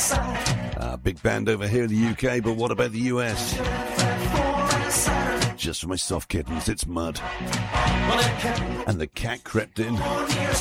Big band over here in the UK, but what about the US? Just for my soft kittens, it's Mud. And the cat crept in.